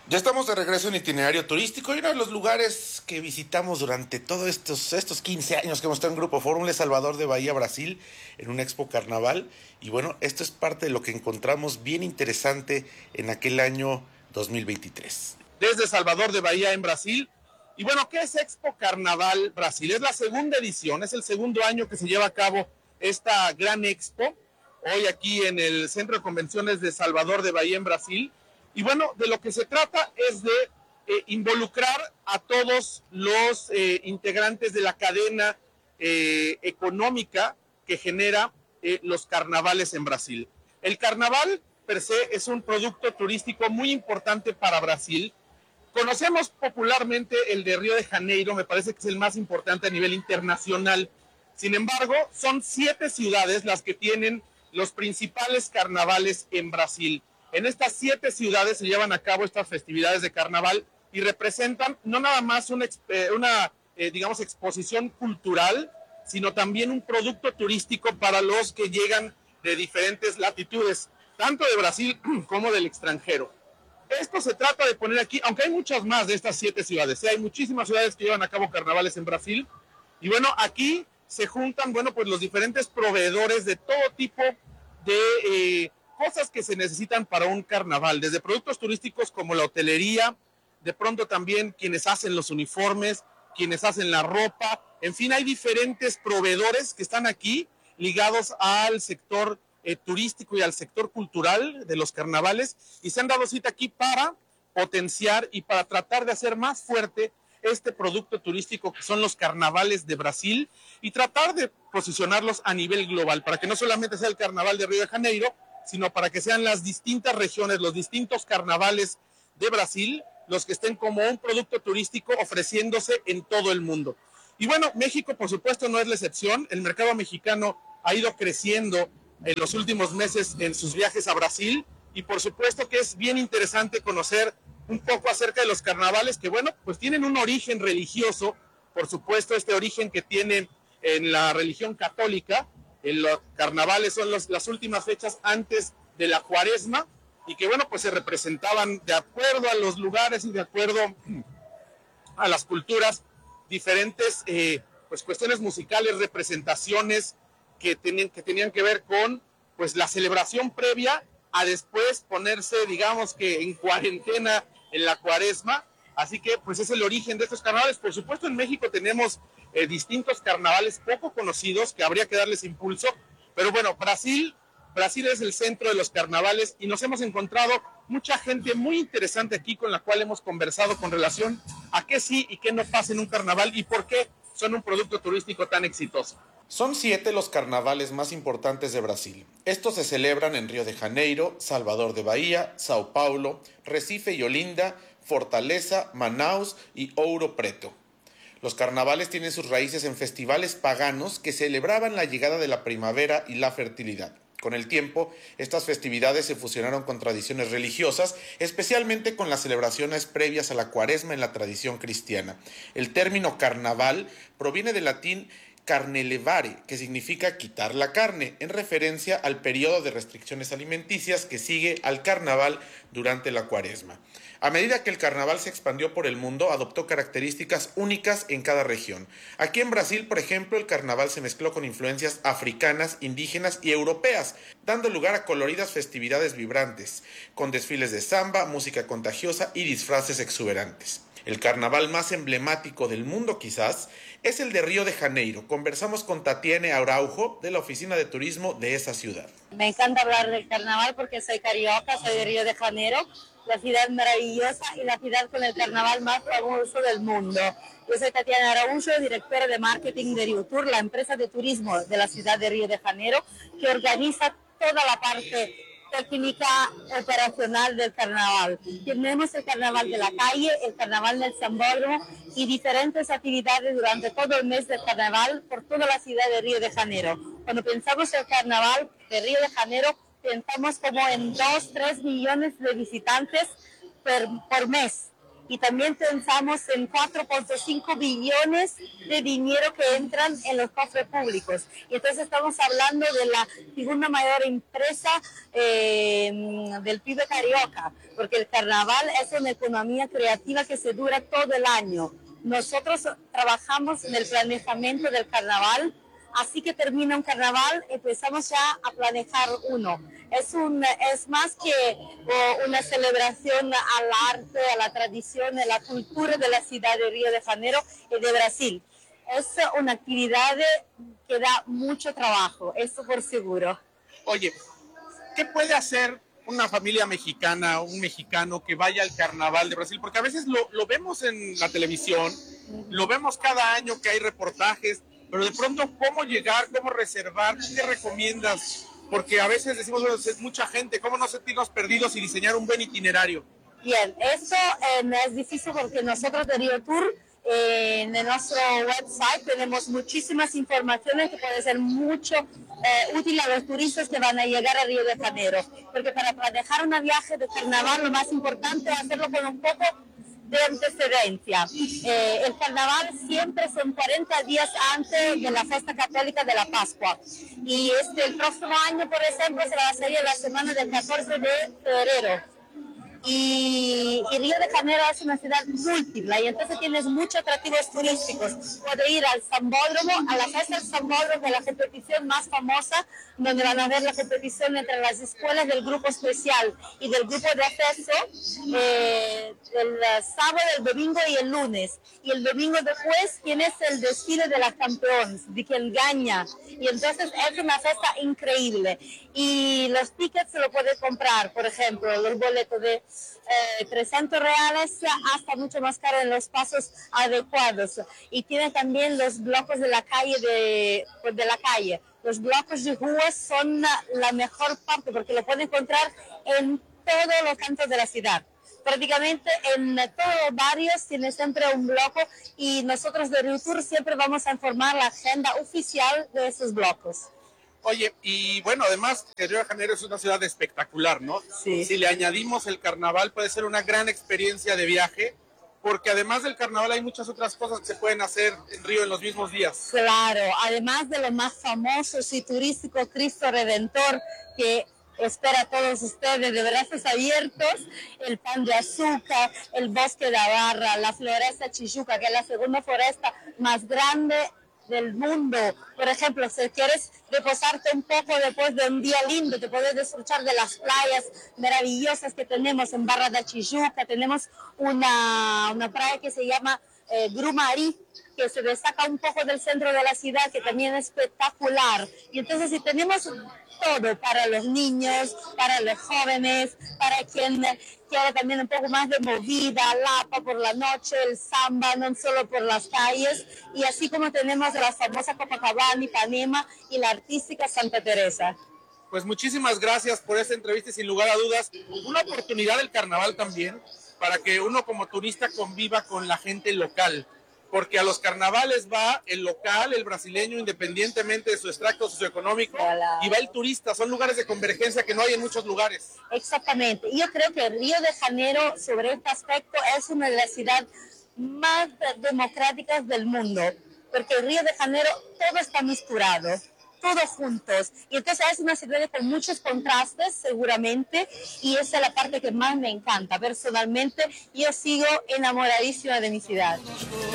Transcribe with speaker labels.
Speaker 1: Ya estamos de regreso en Itinerario Turístico y uno de los lugares que visitamos durante todos estos 15 años que hemos estado en Grupo Fórmula es Salvador de Bahía, Brasil, en un Expo Carnaval. Y bueno, esto es parte de lo que encontramos bien interesante en aquel año 2023.
Speaker 2: Desde Salvador de Bahía en Brasil. Y bueno, ¿qué es Expo Carnaval Brasil? Es la segunda edición, es el segundo año que se lleva a cabo esta gran expo, hoy aquí en el Centro de Convenciones de Salvador de Bahía en Brasil. Y bueno, de lo que se trata es de involucrar a todos los integrantes de la cadena económica que genera los carnavales en Brasil. El carnaval per se es un producto turístico muy importante para Brasil. Conocemos popularmente el de Río de Janeiro, me parece que es el más importante a nivel internacional. Sin embargo, son 7 ciudades las que tienen los principales carnavales en Brasil. En estas 7 ciudades se llevan a cabo estas festividades de carnaval y representan no nada más una digamos, exposición cultural, sino también un producto turístico para los que llegan de diferentes latitudes, tanto de Brasil como del extranjero. Esto se trata de poner aquí, aunque hay muchas más de estas 7 ciudades, hay muchísimas ciudades que llevan a cabo carnavales en Brasil, y bueno, aquí se juntan, bueno, pues los diferentes proveedores de todo tipo de cosas que se necesitan para un carnaval, desde productos turísticos como la hotelería, de pronto también quienes hacen los uniformes, quienes hacen la ropa, en fin, hay diferentes proveedores que están aquí ligados al sector turístico y al sector cultural de los carnavales y se han dado cita aquí para potenciar y para tratar de hacer más fuerte este producto turístico que son los carnavales de Brasil y tratar de posicionarlos a nivel global para que no solamente sea el carnaval de Río de Janeiro, sino para que sean las distintas regiones, los distintos carnavales de Brasil, los que estén como un producto turístico ofreciéndose en todo el mundo. Y bueno, México por supuesto no es la excepción, el mercado mexicano ha ido creciendo en los últimos meses en sus viajes a Brasil y por supuesto que es bien interesante conocer un poco acerca de los carnavales que bueno, pues tienen un origen religioso, por supuesto este origen que tiene en la religión católica, los carnavales son las últimas fechas antes de la Cuaresma y que bueno, pues se representaban de acuerdo a los lugares y de acuerdo a las culturas diferentes pues cuestiones musicales, representaciones que tenían que ver con pues la celebración previa a después ponerse, digamos que en cuarentena en la Cuaresma. Así que pues es el origen de estos carnavales. Por supuesto en México tenemos distintos carnavales poco conocidos que habría que darles impulso, pero bueno, Brasil es el centro de los carnavales y nos hemos encontrado mucha gente muy interesante aquí con la cual hemos conversado con relación a qué sí y qué no pasa en un carnaval y por qué son un producto turístico tan exitoso.
Speaker 1: Son 7 los carnavales más importantes de Brasil. Estos se celebran en Río de Janeiro, Salvador de Bahía, Sao Paulo, Recife y Olinda, Fortaleza, Manaus y Ouro Preto. Los carnavales tienen sus raíces en festivales paganos que celebraban la llegada de la primavera y la fertilidad. Con el tiempo, estas festividades se fusionaron con tradiciones religiosas, especialmente con las celebraciones previas a la Cuaresma en la tradición cristiana. El término carnaval proviene del latín carnelevare, que significa quitar la carne, en referencia al periodo de restricciones alimenticias que sigue al carnaval durante la Cuaresma. A medida que el carnaval se expandió por el mundo, adoptó características únicas en cada región. Aquí en Brasil, por ejemplo, el carnaval se mezcló con influencias africanas, indígenas y europeas, dando lugar a coloridas festividades vibrantes, con desfiles de samba, música contagiosa y disfraces exuberantes. El carnaval más emblemático del mundo quizás es el de Río de Janeiro. Conversamos con Tatiane Araujo de la Oficina de Turismo de esa ciudad.
Speaker 3: Me encanta hablar del carnaval porque soy carioca, soy de Río de Janeiro, la ciudad maravillosa y la ciudad con el carnaval más famoso del mundo. Yo soy Tatiane Araujo, directora de marketing de Rio Tour, la empresa de turismo de la ciudad de Río de Janeiro, que organiza toda la parte técnica operacional del carnaval. Tenemos el carnaval de la calle, el carnaval del Sambódromo y diferentes actividades durante todo el mes del carnaval por toda la ciudad de Río de Janeiro. Cuando pensamos en el carnaval de Río de Janeiro, pensamos como en 2-3 millones de visitantes por mes. y también pensamos en 4,5 billones de dinero que entran en los cofres públicos. Y entonces estamos hablando de la segunda mayor empresa del PIB carioca, porque el carnaval es una economía creativa que se dura todo el año. Nosotros trabajamos en el planeamiento del carnaval, así que termina un carnaval, empezamos ya a planear uno. Es más que una celebración al arte, a la tradición, a la cultura de la ciudad de Río de Janeiro y de Brasil. Es una actividad que da mucho trabajo, eso por seguro.
Speaker 2: Oye, ¿qué puede hacer una familia mexicana, un mexicano que vaya al carnaval de Brasil? Porque a veces lo vemos en la televisión, lo vemos cada año que hay reportajes, pero de pronto, ¿cómo llegar? ¿Cómo reservar? ¿Qué recomiendas? Porque a veces decimos, bueno, es mucha gente, ¿cómo no sentirnos perdidos y diseñar un buen itinerario?
Speaker 3: Bien, eso es difícil porque nosotros de Río Tour, en nuestro website tenemos muchísimas informaciones que pueden ser mucho útil a los turistas que van a llegar a Río de Janeiro. Porque para planear un viaje de carnaval lo más importante es hacerlo con un poco de antecedencia. El carnaval siempre son 40 días antes de la fiesta católica de la Pascua. Y el próximo año, por ejemplo, se va a hacer la semana del 14 de febrero. Y Río de Janeiro es una ciudad múltiple y entonces tienes muchos atractivos turísticos. Puedes ir al Sambódromo, a la fiesta del Sambódromo, que es la competición más famosa, donde van a ver la competición entre las escuelas del grupo especial y del grupo de acceso el sábado, el domingo y el lunes. Y el domingo después tienes el desfile de las campeones, de quien gana. Y entonces es una fiesta increíble. Y los tickets se lo puedes comprar, por ejemplo, los boletos de 300 reales hasta mucho más caro en los pasos adecuados. Y tiene también los bloques de la calle de la calle. Los bloques de rúas son la mejor parte porque lo pueden encontrar en todos los cantos de la ciudad. Prácticamente en todos los barrios tiene siempre un bloque y nosotros de Río Tour siempre vamos a informar la agenda oficial de esos bloques.
Speaker 2: Oye, y bueno, además Río de Janeiro es una ciudad espectacular, ¿no?
Speaker 3: Sí.
Speaker 2: Si le añadimos el carnaval puede ser una gran experiencia de viaje, porque además del carnaval hay muchas otras cosas que se pueden hacer en Río en los mismos días.
Speaker 3: Claro, además de los más famosos y turísticos Cristo Redentor, que espera a todos ustedes de brazos abiertos, el Pan de Azúcar, el Bosque de Abarra, la Floresta Tijuca, que es la segunda floresta más grande del mundo. Por ejemplo, si quieres reposarte un poco después de un día lindo, te puedes disfrutar de las playas maravillosas que tenemos en Barra da Tijuca. Tenemos una playa que se llama Grumari, que se destaca un poco del centro de la ciudad, que también es espectacular. Y entonces si tenemos todo para los niños, para los jóvenes, para quien quiere también un poco más de movida, lapa por la noche, el samba, no solo por las calles, y así como tenemos la famosa Copacabana, Ipanema y la artística Santa Teresa.
Speaker 2: Pues muchísimas gracias por esta entrevista y sin lugar a dudas, una oportunidad del carnaval también, para que uno como turista conviva con la gente local. Porque a los carnavales va el local, el brasileño, independientemente de su extracto socioeconómico, y va el turista. Son lugares de convergencia que no hay en muchos lugares.
Speaker 3: Exactamente. Yo creo que Río de Janeiro, sobre este aspecto, es una de las ciudades más democráticas del mundo, porque en Río de Janeiro todo está mezclado, todos juntos. Y entonces es una ciudad con muchos contrastes, seguramente, y esa es la parte que más me encanta. Personalmente, yo sigo enamoradísima de mi ciudad.